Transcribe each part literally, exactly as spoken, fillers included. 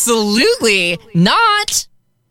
Absolutely not.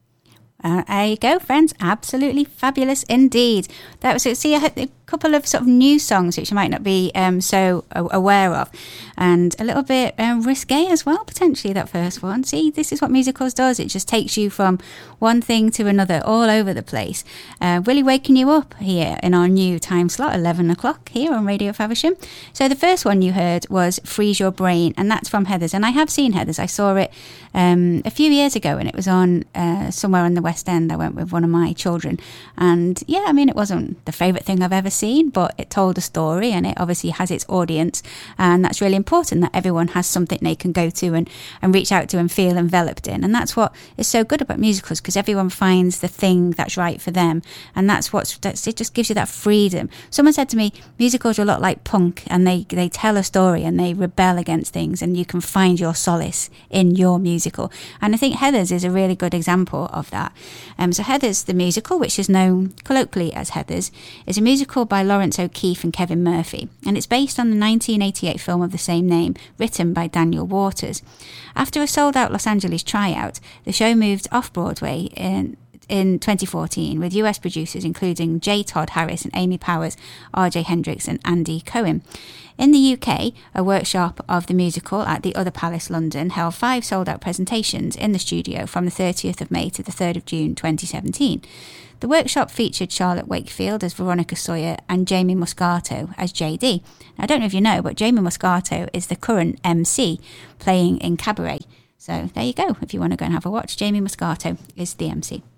Uh, there you go, friends. Absolutely fabulous indeed. That was, see, I had a couple of sort of new songs which you might not be um, so aware of, and a little bit um, risque as well, potentially, that first one. See, this is what musicals does. It just takes you from one thing to another all over the place, uh, really waking you up here in our new time slot, eleven o'clock here on Radio Faversham. So the first one you heard was Freeze Your Brain, and that's from Heathers. And I have seen Heathers. I saw it um, a few years ago, and it was on uh, somewhere on the West End. I went with one of my children, and yeah, I mean, it wasn't the favourite thing I've ever seen, but it told a story, and it obviously has its audience, and that's really important, that everyone has something they can go to and, and reach out to and feel enveloped in. And that's what is so good about musicals, because everyone finds the thing that's right for them, and that's what's that's, it just gives you that freedom. Someone said to me, musicals are a lot like punk, and they they tell a story and they rebel against things, and you can find your solace in your musical. And I think Heathers is a really good example of that. Um, so Heathers, the musical, which is known colloquially as Heathers, is a musical by Lawrence O'Keefe and Kevin Murphy, and it's based on the nineteen eighty-eight film of the same name, written by Daniel Waters. After a sold-out Los Angeles tryout, the show moved off-Broadway in in twenty fourteen with U S producers including J. Todd Harris and Amy Powers, R J Hendricks and Andy Cohen. In the U K, a workshop of the musical at the Other Palace, London, held five sold-out presentations in the studio from the thirtieth of May to the third of June twenty seventeen. The workshop featured Charlotte Wakefield as Veronica Sawyer and Jamie Muscato as J D. Now, I don't know if you know, but Jamie Muscato is the current M C playing in Cabaret. So there you go. If you want to go and have a watch, Jamie Muscato is the M C.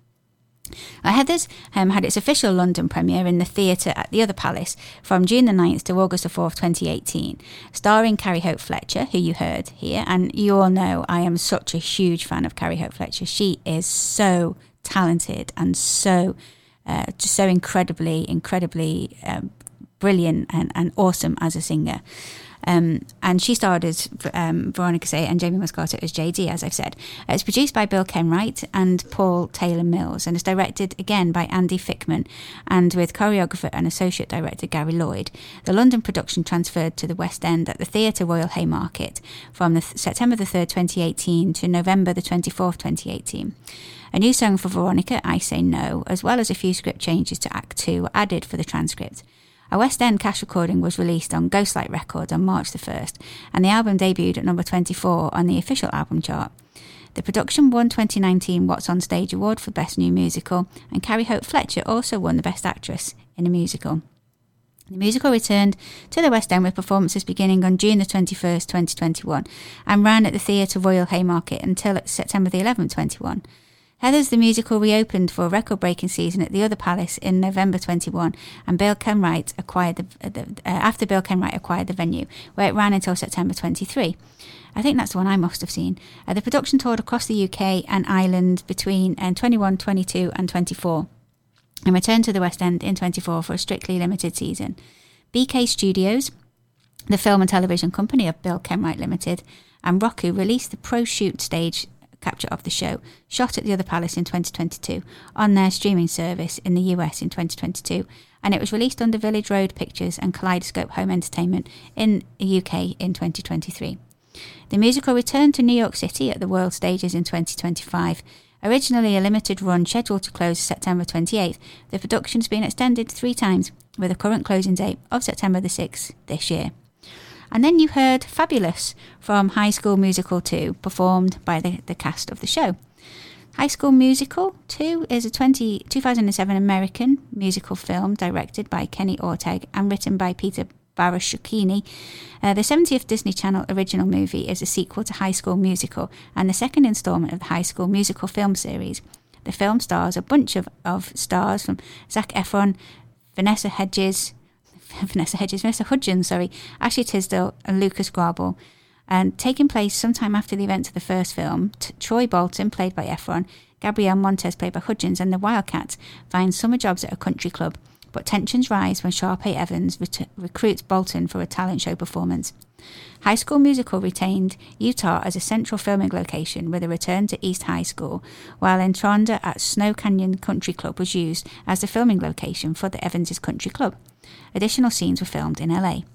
Uh, Heathers um, had its official London premiere in the theatre at the Other Palace from June the ninth to August the fourth, twenty eighteen, starring Carrie Hope Fletcher, who you heard here. And you all know I am such a huge fan of Carrie Hope Fletcher. She is so talented and so uh, just so incredibly, incredibly um, brilliant and, and awesome as a singer. Um, and she starred as um, Veronica Sawyer and Jamie Muscato as J D, as I've said. Uh, it's produced by Bill Kenwright and Paul Taylor Mills, and is directed again by Andy Fickman, and with choreographer and associate director Gary Lloyd. The London production transferred to the West End at the Theatre Royal Haymarket from the th- September the third, twenty eighteen to November the twenty-fourth, twenty eighteen. A new song for Veronica, I Say No, as well as a few script changes to Act two were added for the transcript. A West End cash recording was released on Ghostlight Records on March the first, and the album debuted at number twenty-four on the official album chart. The production won twenty nineteen What's on Stage Award for Best New Musical, and Carrie Hope Fletcher also won the Best Actress in a Musical. The musical returned to the West End with performances beginning on June the twenty-first, twenty twenty-one, and ran at the Theatre Royal Haymarket until September the eleventh, twenty-one. Heathers the musical reopened for a record-breaking season at the Other Palace in November twenty-one, and Bill Kenwright acquired the, the uh, after Bill Kenwright acquired the venue, where it ran until September twenty-third. I think that's the one I must have seen. Uh, the production toured across the U K and Ireland between uh, twenty-one, twenty-two and twenty-four, and returned to the West End in twenty-four for a strictly limited season. B K Studios, the film and television company of Bill Kenwright Limited, and Roku released the pro-shoot stage capture of the show, shot at the Other Palace in twenty twenty-two, on their streaming service in the U S in twenty twenty-two, and it was released under Village Road Pictures and Kaleidoscope Home Entertainment in the U K in twenty twenty-three. The musical returned to New York City at the World Stages in twenty twenty-five. Originally a limited run scheduled to close September twenty-eighth, the production has been extended three times, with a current closing date of September the sixth this year. And then you heard Fabulous from High School Musical two, performed by the, the cast of the show. High School Musical two is a twenty, two thousand seven American musical film directed by Kenny Ortega and written by Peter Barashukini. Uh, the seventieth Disney Channel original movie is a sequel to High School Musical and the second installment of the High School Musical film series. The film stars a bunch of, of stars from Zac Efron, Vanessa Hedges, Vanessa Hedges, Vanessa Hudgens, sorry, Ashley Tisdale and Lucas Grable. And taking place sometime after the events of the first film, T- Troy Bolton, played by Efron, Gabrielle Montez, played by Hudgens, and the Wildcats find summer jobs at a country club. But tensions rise when Sharpay Evans ret- recruits Bolton for a talent show performance. High School Musical retained Utah as a central filming location with a return to East High School, while Entronda at Snow Canyon Country Club was used as the filming location for the Evans' Country Club. Additional scenes were filmed in L A.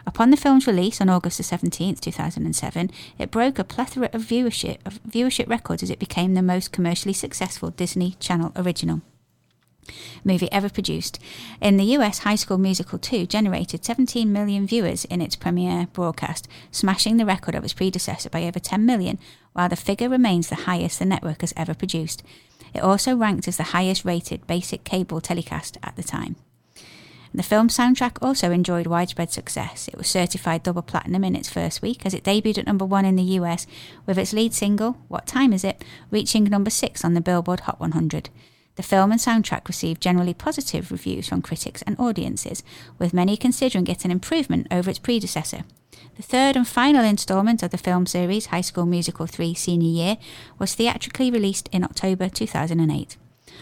Upon the film's release on August the seventeenth, two thousand seven, it broke a plethora of viewership, of viewership records as it became the most commercially successful Disney Channel original movie ever produced. In the U S, High School Musical two generated seventeen million viewers in its premiere broadcast, smashing the record of its predecessor by over ten million, while the figure remains the highest the network has ever produced. It also ranked as the highest rated basic cable telecast at the time. The film's soundtrack also enjoyed widespread success. It was certified double platinum in its first week as it debuted at number one in the U S, with its lead single, What Time Is It?, reaching number six on the Billboard Hot one hundred. The film and soundtrack received generally positive reviews from critics and audiences, with many considering it an improvement over its predecessor. The third and final instalment of the film series, High School Musical three Senior Year, was theatrically released in October two thousand eight.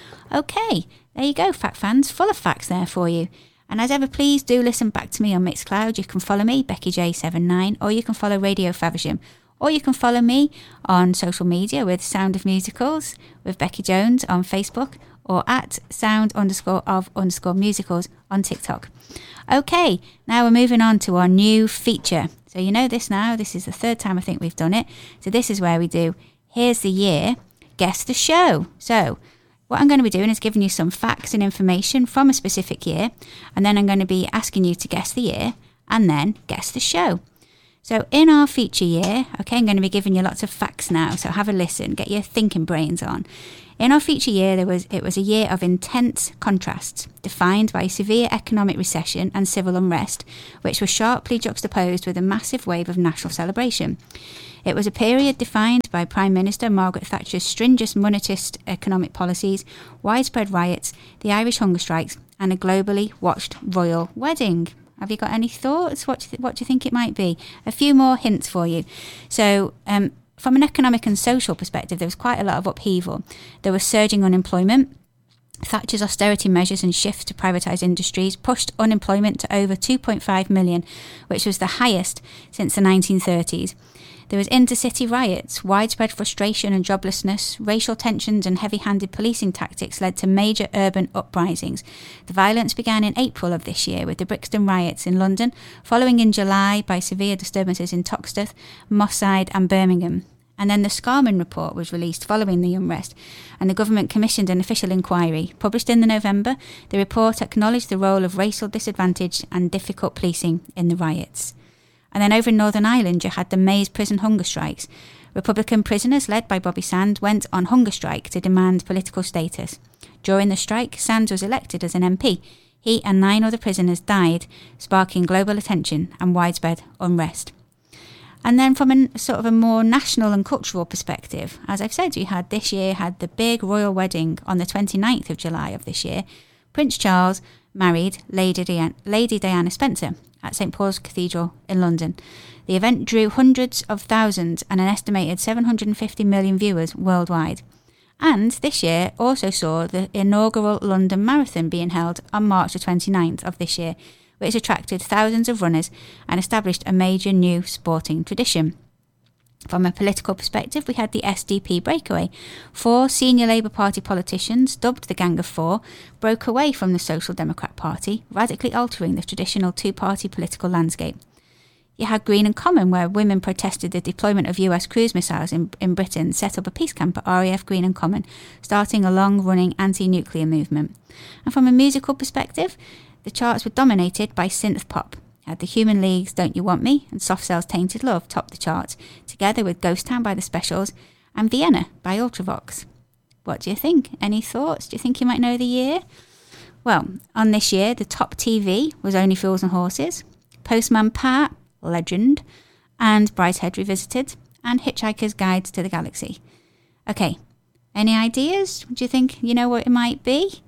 Okay, there you go, fact fans, full of facts there for you. And as ever, please do listen back to me on Mixcloud. You can follow me, Becky J seventy-nine, or you can follow Radio Faversham. Or you can follow me on social media with Sound of Musicals, with Becky Jones on Facebook, or at sound underscore of underscore musicals on TikTok. Okay, now we're moving on to our new feature. So you know this now, this is the third time I think we've done it. So this is where we do, here's the year, guess the show. So what I'm going to be doing is giving you some facts and information from a specific year, and then I'm going to be asking you to guess the year, and then guess the show. So in our feature year, okay, I'm going to be giving you lots of facts now, so have a listen, get your thinking brains on. In our feature year, there was it was a year of intense contrasts, defined by severe economic recession and civil unrest, which was sharply juxtaposed with a massive wave of national celebration. It was a period defined by Prime Minister Margaret Thatcher's stringent monetist economic policies, widespread riots, the Irish hunger strikes, and a globally watched royal wedding. Have you got any thoughts? What do you, th- what do you think it might be? A few more hints for you. So, um, from an economic and social perspective, there was quite a lot of upheaval. There was surging unemployment. Thatcher's austerity measures and shift to privatised industries pushed unemployment to over two point five million, which was the highest since the nineteen thirties. There was intercity riots, widespread frustration and joblessness, racial tensions and heavy-handed policing tactics led to major urban uprisings. The violence began in April of this year with the Brixton riots in London, following in July by severe disturbances in Toxteth, Moss Side and Birmingham. And then the Scarman report was released following the unrest, and the government commissioned an official inquiry. Published in the November, the report acknowledged the role of racial disadvantage and difficult policing in the riots. And then over in Northern Ireland, you had the Maze prison hunger strikes. Republican prisoners, led by Bobby Sands, went on hunger strike to demand political status. During the strike, Sands was elected as an M P. He and nine other prisoners died, sparking global attention and widespread unrest. And then from a sort of a more national and cultural perspective, as I've said, you had this year had the big royal wedding on the twenty-ninth of July of this year. Prince Charles married Lady Diana, Lady Diana Spencer at Saint Paul's Cathedral in London. The event drew hundreds of thousands and an estimated seven hundred fifty million viewers worldwide. And this year also saw the inaugural London Marathon being held on March the twenty-ninth of this year, which attracted thousands of runners and established a major new sporting tradition. From a political perspective, we had the S D P breakaway. Four senior Labour Party politicians, dubbed the Gang of Four, broke away from the Social Democrat Party, radically altering the traditional two-party political landscape. You had Green and Common, where women protested the deployment of U S cruise missiles in, in Britain, set up a peace camp at R A F Green and Common, starting a long-running anti-nuclear movement. And from a musical perspective, the charts were dominated by synth pop. Had the Human League's Don't You Want Me and Soft Cell's Tainted Love top the charts, together with Ghost Town by the Specials and Vienna by Ultravox. What do you think? Any thoughts? Do you think you might know the year? Well, on this year, the top T V was Only Fools and Horses, Postman Pat, Legend, and Brideshead Revisited, and Hitchhiker's Guide to the Galaxy. Okay, any ideas? Do you think you know what it might be?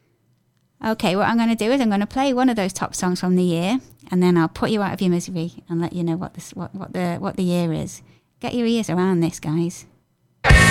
Okay, what I'm going to do is I'm going to play one of those top songs from the year, and then I'll put you out of your misery and let you know what this what, what the what the year is. Get your ears around this, guys.